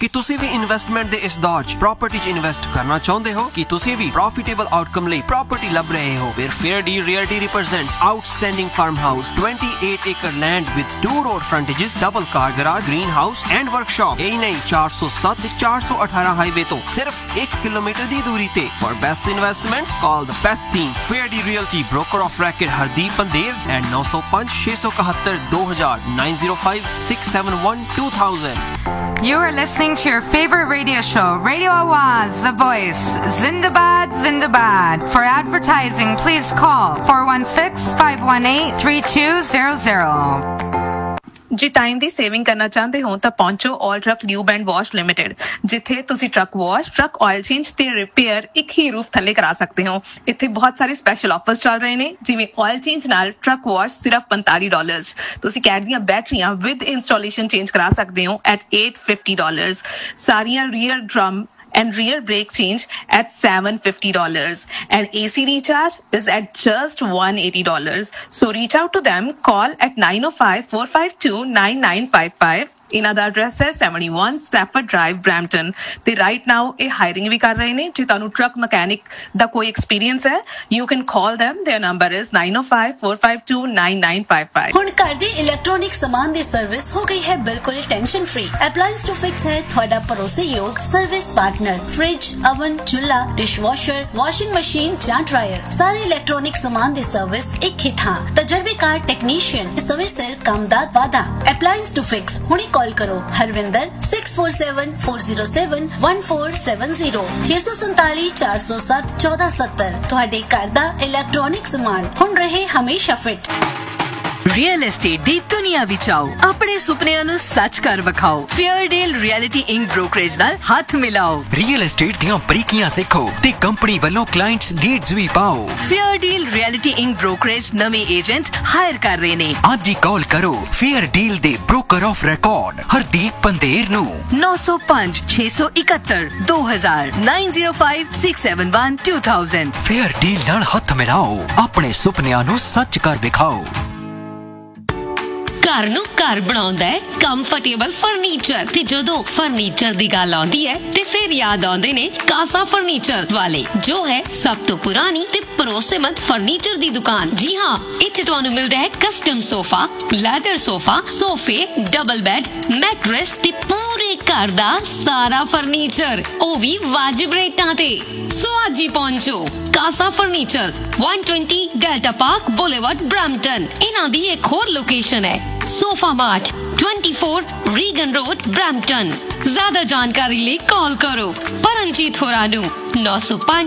ਕਿ ਤੁਸੀਂ ਵੀ ਇਨਵੈਸਟਮੈਂਟ ਦੇ ਇਸ ਦੌਰ 'ਚ ਪ੍ਰਾਪਰਟੀ 'ਚ ਇਨਵੈਸਟ ਕਰਨਾ ਚਾਹੁੰਦੇ ਹੋ ਕਿ ਤੁਸੀਂ ਵੀ ਪ੍ਰੋਫਿਟੇਬਲ ਆਊਟਕਮ ਲਈ ਪ੍ਰਾਪਰਟੀ ਲੱਭ ਰਹੇ ਹੋ ਫਿਰ fair deal realty represents outstanding farmhouse 28 acre land with 2 road frontages double car garage greenhouse and workshop यही नहीं 407 418 हाईवे तो सिर्फ 1 किलोमीटर दी दूरी ते for best investments call the best team fair deal realty broker of record Hardeep Pandher and 905 671 2000 905 671 2000 You are listening to your favorite radio show, Radio Awaz, The Voice. Zindabad, Zindabad. For advertising, please call 416-518-3200. ਜੇ time ਦੀ saving ਕਰਨਾ ਚਾਹੁੰਦੇ ਹੋ ਤਾਂ ਪਹੁੰਚੋ ਆਲ truck lube and wash limited, ਜਿੱਥੇ ਤੁਸੀਂ truck wash, truck oil change ਤੇ repair ਇੱਕ ਹੀ ਰੂਫ ਥੱਲੇ ਕਰਾ ਸਕਦੇ ਹੋ। ਇੱਥੇ ਬਹੁਤ ਸਾਰੇ ਸਪੈਸ਼ਲ ਆਫਰਸ ਚੱਲ ਰਹੇ ਨੇ, ਜਿਵੇਂ ਆਇਲ ਚੇਂਜ ਨਾਲ ਟਰੱਕ ਵਾਸ਼ ਸਿਰਫ $45, ਤੁਸੀਂ ਕੈਟ ਦੀਆਂ ਬੈਟਰੀਆਂ ਵਿਦ ਇੰਸਟਾਲੇਸ਼ਨ ਚੇਂਜ ਕਰਾ ਸਕਦੇ ਹੋ at $850, ਸਾਰੀਆਂ rear drum and rear brake change at $750, and AC recharge is at just $180. So reach out to them, call at 905-452-9955. ਇਹਨਾਂ ਦਾ ਐਡਰੈਸ ਹੈ 71 ਸਟੈਫਰਡ ਡਰਾਈਵ ਬਰੈਂਪਟਨ ਤੇ ਰਾਈਟ ਨਾਓ ਇਹ ਹਾਇਰਿੰਗ ਵੀ ਕਰ ਰਹੇ ਨੇ। ਜੇ ਤੁਹਾਨੂੰ ਟਰੱਕ ਮਕੈਨਿਕ ਦਾ ਕੋਈ ਐਕਸਪੀਰੀਅੰਸ ਹੈ you can call them, their number is 905-452-9955। ਹੁਣ ਘਰ ਦੇ ਇਲੈਕਟ੍ਰੋਨਿਕ ਸਮਾਨ ਦੀ ਸਰਵਿਸ ਹੋ ਗਈ ਹੈ ਬਿਲਕੁਲ ਟੈਨਸ਼ਨ ਫ੍ਰੀ। ਅਪਲਾਈਐਂਸ ਟੂ ਫਿਕਸ ਹੈ ਤੁਹਾਡਾ ਭਰੋਸੇਯੋਗ ਸਰਵਿਸ ਪਾਰਟਨਰ। ਫ੍ਰਿਜ, ਅਵਨ, ਚੁੱਲ੍ਹਾ, ਡਿਸ਼ਵਾਸ਼ਰ, ਵਾਸ਼ਿੰਗ ਮਸ਼ੀਨ ਜਾਂ ਡਰਾਇਰ, ਸਾਰੇ ਇਲੈਕਟ੍ਰੋਨਿਕ ਸਮਾਨ ਦੀ ਸਰਵਿਸ ਇੱਕ ਹੀ ਥਾਂ। ਤਜਰਬੇਕਾਰ ਟੈਕਨੀਸ਼ੀਅਨ, ਸਮੇਂ ਸਿਰ ਕੰਮ ਦਾ ਵਾਅਦਾ। ਅਪਲਾਈਐਂਸ ਟੂ ਫਿਕਸ ਹੁਣੇ ਕਾਲ ਕਰੋ ਹਰਵਿੰਦਰ 6474071470 647 407 1470। ਤੁਹਾਡੇ ਘਰ ਦਾ ਇਲੈਕਟ੍ਰੋਨਿਕ ਸਮਾਨ ਹੁਣ ਰਹੇ ਹਮੇਸ਼ਾ ਫਿੱਟ। ਰੀਅਲ ਐਸਟੇਟ ਦੀ ਦੁਨੀਆ ਵਿੱਚ ਆਓ, ਆਪਣੇ ਸੁਪਨਿਆਂ ਨੂੰ ਸੱਚ ਕਰ ਵਿਖਾਓ। Fair deal reality ink brokerage ਨਾਲ ਹੱਥ ਮਿਲਾਓ। ਰੀਅਲ ਐਸਟੇਟ ਦੀਆਂ ਬਰੀਕੀਆਂ ਸਿੱਖੋ ਤੇ ਕੰਪਨੀ ਵੱਲੋਂ ਕਲਾਇੰਟਸ ਲੀਡਸ ਵੀ ਪਾਓ। Fair deal reality ink brokerage ਨਵੇਂ ਏਜੰਟ ਹਾਇਰ ਕਰ ਰਹੇ ਨੇ। ਅੱਜ ਹੀ ਕਾਲ ਕਰੋ ਫੇਅਰ ਡੀਲ ਦੇ broker of record Hardeep Pander ਨੂੰ 905 671 2000 905 671 2000। ਫੇਅਰ ਡੀਲ ਨਾਲ ਹੱਥ ਮਿਲਾਓ, ਆਪਣੇ ਸੁਪਨਿਆਂ ਨੂੰ ਸੱਚ ਕਰ ਵਿਖਾਓ। ਘਰ ਨੂੰ ਘਰ ਬਣਾਉਂਦਾ ਹੈ ਕੰਫਰਟੇਬਲ ਫਰਨੀਚਰ, ਤੇ ਜਦੋਂ ਫਰਨੀਚਰ ਦੀ ਗੱਲ ਆਉਂਦੀ ਹੈ ਤੇ ਫਿਰ ਯਾਦ ਆਉਂਦੇ ਨੇ ਕਾਸਾ ਫਰਨੀਚਰ ਵਾਲੇ, ਜੋ ਹੈ ਸਭ ਤੋਂ ਪੁਰਾਣੀ ਤੇ ਭਰੋਸੇਮੰਦ ਫਰਨੀਚਰ ਦੀ ਦੁਕਾਨ। ਜੀ ਹਾਂ, ਇੱਥੇ ਤੁਹਾਨੂੰ ਮਿਲਦਾ ਹੈ ਕਸਟਮ ਸੋਫਾ, ਲੈਦਰ ਸੋਫਾ, ਸੋਫੇ, ਡਬਲ ਬੈੱਡ, ਮੈਟਰੈਸ ਤੇ ਪੂਰੇ ਘਰ ਦਾ ਸਾਰਾ ਫਰਨੀਚਰ, ਉਹ ਵੀ ਵਾਜਿਬ ਰੇਟਾਂ ਤੇ। ਸੋ ਅੱਜ ਹੀ ਪਹੁੰਚੋ ਕਾਸਾ furniture 120 delta park boulevard Brampton. ਇਹਨਾਂ ਦੀ ਇੱਕ ਹੋਰ ਲੋਕੇਸ਼ਨ ਹੈ sofa mart 24 Regan road Brampton. ज्यादा जानकारी लिए कॉल करो परमजीत होरानू 905